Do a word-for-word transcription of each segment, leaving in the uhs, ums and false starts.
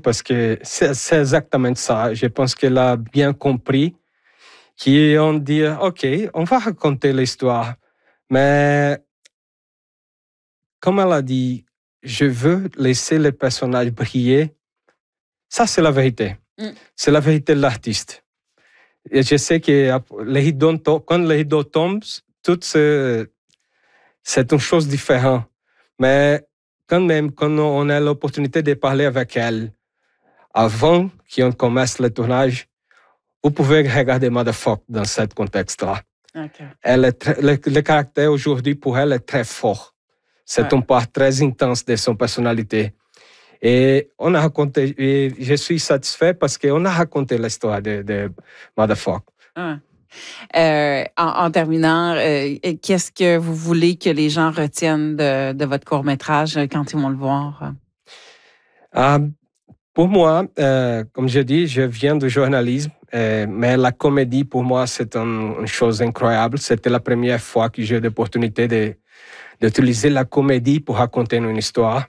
parce que c'est, c'est exactement ça. Je pense qu'elle a bien compris qu'on dit, OK, on va raconter l'histoire. Mais comme elle a dit, je veux laisser les personnages briller. Ça, c'est la vérité. Mm. C'est la vérité de l'artiste. Et je sais que les rideaux, quand les rideaux tombent, tout c'est, c'est une chose différente. Mais quand même, quand on a l'opportunité de parler avec elle, avant qu'on commence le tournage, vous pouvez regarder Motherfuck dans ce contexte-là. Okay. Elle est très, le, le caractère aujourd'hui, pour elle, est très fort. C'est ouais. une part très intense de son personnalité. Et on a raconté, et je suis satisfait parce qu'on a raconté l'histoire de, de Motherfuck. Ah. Euh, en, en terminant, euh, qu'est-ce que vous voulez que les gens retiennent de, de votre court-métrage quand ils vont le voir? Euh, pour moi, euh, comme je dis, je viens du journalisme, euh, mais la comédie, pour moi, c'est un, une chose incroyable. C'était la première fois que j'ai eu l'opportunité de, d'utiliser la comédie pour raconter une histoire.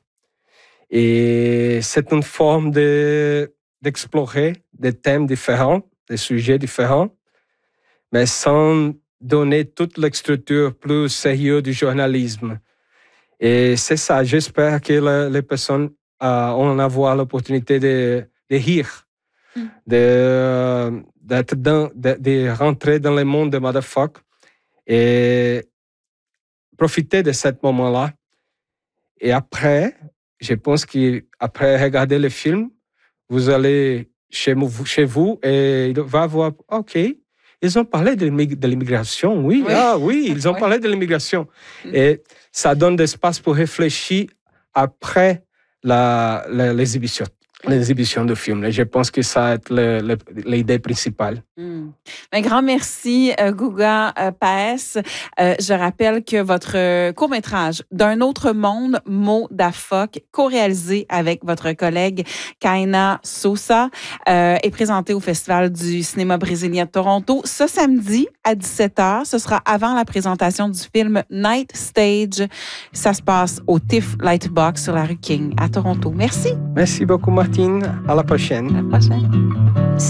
Et c'est une forme de, d'explorer des thèmes différents, des sujets différents, mais sans donner toute la structure plus sérieuse du journalisme. Et c'est ça, j'espère que la, les personnes euh, vont avoir l'opportunité de, de rire, mm. de, d'être dans, de, de rentrer dans le monde de Motherfuck et profiter de ce moment-là. Et après, je pense qu'après regarder le film, vous allez chez vous, chez vous et il va voir, OK, ils ont parlé de, de l'immigration, oui, oui. Ah oui, ils ont oui. parlé de l'immigration. Mm. Et ça donne de l'espace pour réfléchir après la, la, l'exhibition, l'exhibition du film. Et je pense que ça va être le, le, l'idée principale. Mm. Un grand merci, euh, Guga euh, Paes. Euh, je rappelle que votre court-métrage D'un autre monde, Mots d'Afoc, co-réalisé avec votre collègue Kaina Sousa, euh, est présenté au Festival du cinéma brésilien de Toronto ce samedi à dix-sept heures. Ce sera avant la présentation du film Night Stage. Ça se passe au TIFF Lightbox sur la rue King à Toronto. Merci. Merci beaucoup, Martine. À la prochaine. À la prochaine.